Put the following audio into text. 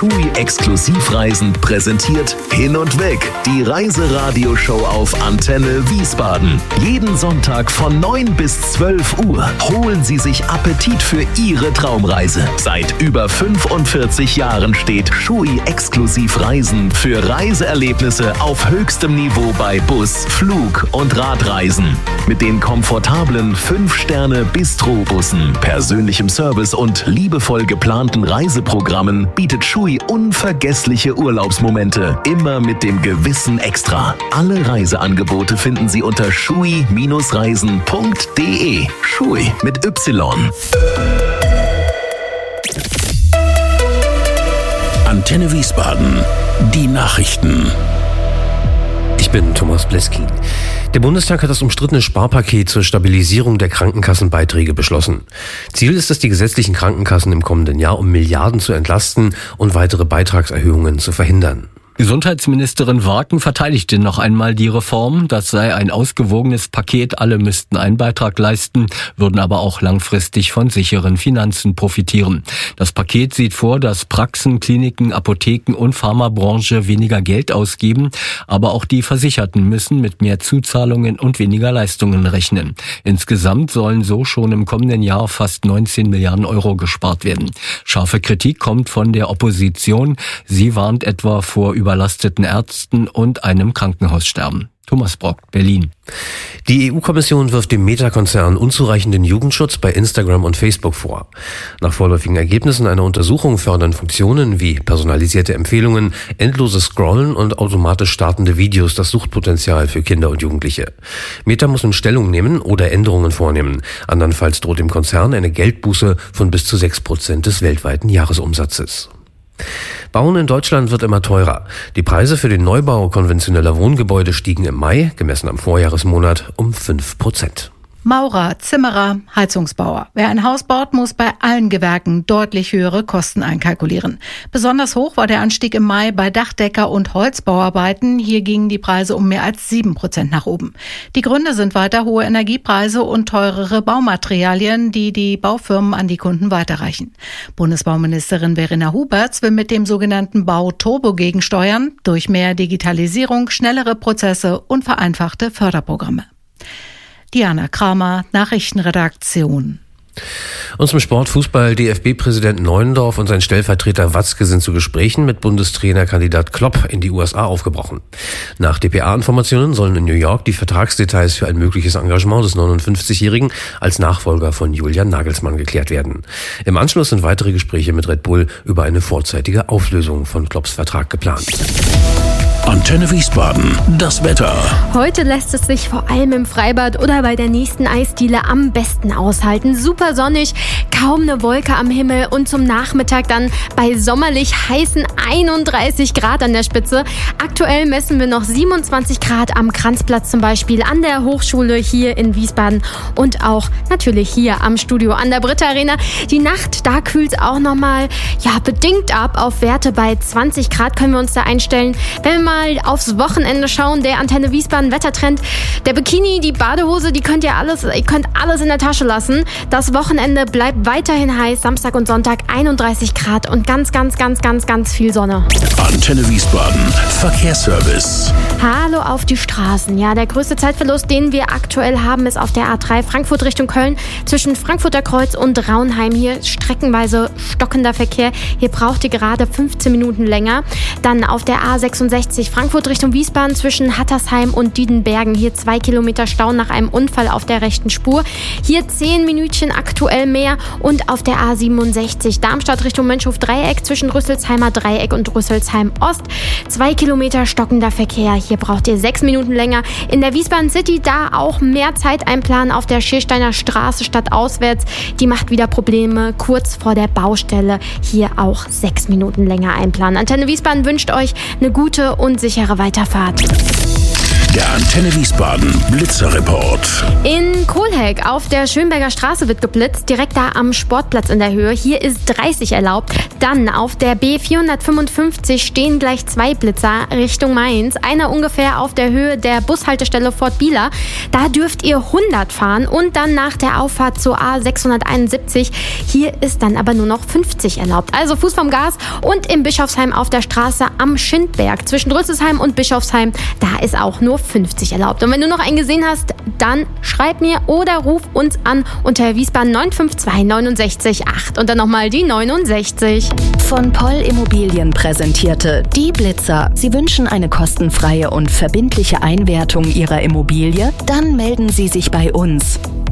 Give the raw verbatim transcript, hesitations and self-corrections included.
Schui Exklusivreisen präsentiert Hin und Weg, die Reiseradioshow auf Antenne Wiesbaden. Jeden Sonntag von neun bis zwölf Uhr holen Sie sich Appetit für Ihre Traumreise. Seit über fünfundvierzig Jahren steht Schui Exklusivreisen für Reiseerlebnisse auf höchstem Niveau bei Bus, Flug und Radreisen. Mit den komfortablen fünf Sterne Bistro-Bussen, persönlichem Service und liebevoll geplanten Reiseprogrammen bietet Schui unvergessliche Urlaubsmomente, immer mit dem gewissen Extra. Alle Reiseangebote finden Sie unter schui Reisen punkt de. Schui mit Y. Antenne Wiesbaden. Die Nachrichten. Ich bin Thomas Bleski. Der Bundestag hat das umstrittene Sparpaket zur Stabilisierung der Krankenkassenbeiträge beschlossen. Ziel ist es, die gesetzlichen Krankenkassen im kommenden Jahr um Milliarden zu entlasten und weitere Beitragserhöhungen zu verhindern. Gesundheitsministerin Warken verteidigte noch einmal die Reform. Das sei ein ausgewogenes Paket. Alle müssten einen Beitrag leisten, würden aber auch langfristig von sicheren Finanzen profitieren. Das Paket sieht vor, dass Praxen, Kliniken, Apotheken und Pharmabranche weniger Geld ausgeben. Aber auch die Versicherten müssen mit mehr Zuzahlungen und weniger Leistungen rechnen. Insgesamt sollen so schon im kommenden Jahr fast neunzehn Milliarden Euro gespart werden. Scharfe Kritik kommt von der Opposition. Sie warnt etwa vor überlasteten Ärzten und einem Krankenhaussterben. Thomas Brock, Berlin. Die E U-Kommission wirft dem Meta-Konzern unzureichenden Jugendschutz bei Instagram und Facebook vor. Nach vorläufigen Ergebnissen einer Untersuchung fördern Funktionen wie personalisierte Empfehlungen, endloses Scrollen und automatisch startende Videos das Suchtpotenzial für Kinder und Jugendliche. Meta muss nun Stellung nehmen oder Änderungen vornehmen. Andernfalls droht dem Konzern eine Geldbuße von bis zu sechs Prozent des weltweiten Jahresumsatzes. Bauen in Deutschland wird immer teurer. Die Preise für den Neubau konventioneller Wohngebäude stiegen im Mai, gemessen am Vorjahresmonat, um fünf Prozent. Maurer, Zimmerer, Heizungsbauer. Wer ein Haus baut, muss bei allen Gewerken deutlich höhere Kosten einkalkulieren. Besonders hoch war der Anstieg im Mai bei Dachdecker- und Holzbauarbeiten. Hier gingen die Preise um mehr als sieben Prozent nach oben. Die Gründe sind weiter hohe Energiepreise und teurere Baumaterialien, die die Baufirmen an die Kunden weiterreichen. Bundesbauministerin Verena Huberts will mit dem sogenannten Bau-Turbo gegensteuern, durch mehr Digitalisierung, schnellere Prozesse und vereinfachte Förderprogramme. Diana Kramer, Nachrichtenredaktion. Und zum Sport Fußball. D F B-Präsident Neuendorf und sein Stellvertreter Watzke sind zu Gesprächen mit Bundestrainerkandidat Klopp in die U S A aufgebrochen. Nach D P A-Informationen sollen in New York die Vertragsdetails für ein mögliches Engagement des neunundfünfzigjährigen als Nachfolger von Julian Nagelsmann geklärt werden. Im Anschluss sind weitere Gespräche mit Red Bull über eine vorzeitige Auflösung von Klopps Vertrag geplant. Antenne Wiesbaden, das Wetter. Heute lässt es sich vor allem im Freibad oder bei der nächsten Eisdiele am besten aushalten. Super sonnig, kaum eine Wolke am Himmel und zum Nachmittag dann bei sommerlich heißen einunddreißig Grad an der Spitze. Aktuell messen wir noch siebenundzwanzig Grad am Kranzplatz zum Beispiel, an der Hochschule hier in Wiesbaden und auch natürlich hier am Studio an der Britta Arena. Die Nacht, da kühlt es auch nochmal, ja, bedingt ab auf Werte bei zwanzig Grad können wir uns da einstellen. Wenn wir mal aufs Wochenende schauen, der Antenne Wiesbaden Wettertrend. Der Bikini, die Badehose, die könnt ihr alles, ihr könnt alles in der Tasche lassen. Das Wochenende bleibt weiterhin heiß. Samstag und Sonntag einunddreißig Grad und ganz, ganz, ganz, ganz, ganz viel Sonne. Antenne Wiesbaden, Verkehrsservice. Hallo auf die Straßen. Ja, der größte Zeitverlust, den wir aktuell haben, ist auf der A drei Frankfurt Richtung Köln. Zwischen Frankfurter Kreuz und Raunheim hier streckenweise stockender Verkehr. Hier braucht ihr gerade fünfzehn Minuten länger. Dann auf der A sechsundsechzig Frankfurt Richtung Wiesbaden zwischen Hattersheim und Diedenbergen. Hier zwei Kilometer Stau nach einem Unfall auf der rechten Spur. Hier zehn Minütchen aktuell mehr. Und auf der A siebenundsechzig Darmstadt Richtung Mönchhof-Dreieck zwischen Rüsselsheimer Dreieck und Rüsselsheim Ost. Zwei Kilometer stockender Verkehr. Hier braucht ihr sechs Minuten länger. In der Wiesbaden City da auch mehr Zeit einplanen auf der Schiersteiner Straße statt auswärts. Die macht wieder Probleme kurz vor der Baustelle. Hier auch sechs Minuten länger einplanen. Antenne Wiesbaden wünscht euch eine gute und sichere Weiterfahrt. Der Antenne Wiesbaden Blitzerreport. In Kohlheck auf der Schönberger Straße wird geblitzt, direkt da am Sportplatz in der Höhe. Hier ist dreißig erlaubt. Dann auf der B vierhundertfünfundfünfzig stehen gleich zwei Blitzer Richtung Mainz. Einer ungefähr auf der Höhe der Bushaltestelle Fort Bieler. Da dürft ihr hundert fahren und dann nach der Auffahrt zur A sechshunderteinundsiebzig. Hier ist dann aber nur noch fünfzig erlaubt. Also Fuß vom Gas. Und im Bischofsheim auf der Straße am Schindberg zwischen Rüsselsheim und Bischofsheim, da ist auch nur fünfzig erlaubt. Und wenn du noch einen gesehen hast, dann schreib mir oder ruf uns an unter Wiesbaden neun fünf zwei neun sechs acht und dann nochmal die neunundsechzig. Von Poll Immobilien präsentierte die Blitzer. Sie wünschen eine kostenfreie und verbindliche Einwertung Ihrer Immobilie? Dann melden Sie sich bei uns.